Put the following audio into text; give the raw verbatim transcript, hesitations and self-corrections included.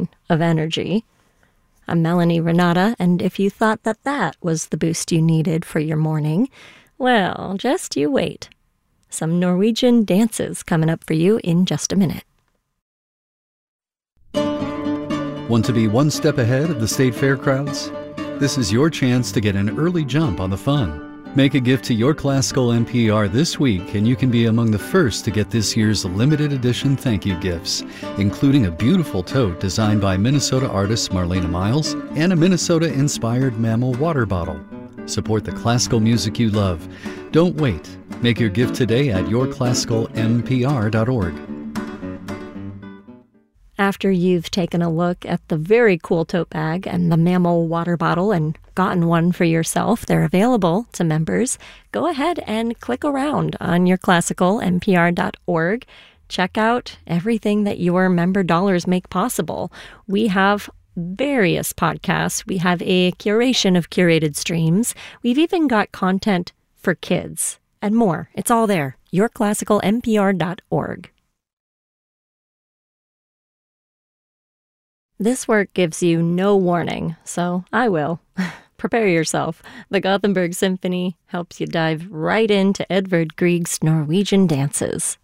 fountain of energy. I'm Melanie Renata, and if you thought that that was the boost you needed for your morning, well, just you wait. Some Norwegian dances coming up for you in just a minute. Want to be one step ahead of the state fair crowds? This is your chance to get an early jump on the fun. Make a gift to your classical N P R this week, and you can be among the first to get this year's limited edition thank you gifts, including a beautiful tote designed by Minnesota artist Marlena Miles and a Minnesota-inspired mammal water bottle. Support the classical music you love. Don't wait. Make your gift today at your classical m p r dot org. After you've taken a look at the very cool tote bag and the mammal water bottle and gotten one for yourself, they're available to members. Go ahead and click around on your classical m p r dot org. Check out everything that your member dollars make possible. We have various podcasts. We have a curation of curated streams. We've even got content for kids and more. It's all there. your classical m p r dot org. This work gives you no warning, so I will. Prepare yourself. The Gothenburg Symphony helps you dive right into Edvard Grieg's Norwegian dances.